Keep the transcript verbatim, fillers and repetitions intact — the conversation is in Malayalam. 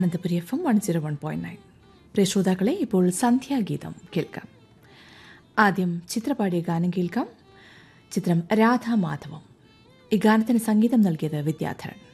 Ananthapuri F M one zero one point nine. പ്രിയ ശ്രോതാക്കളെ, ഇപ്പോൾ സന്ധ്യാഗീതം കേൾക്കാം. ആദ്യം ചിത്രപാടിയ ഗാനം കേൾക്കാം. ചിത്രം രാധാമാധവം. ഈ ഗാനത്തിന് സംഗീതം നൽകിയത് വിദ്യാധരൻ.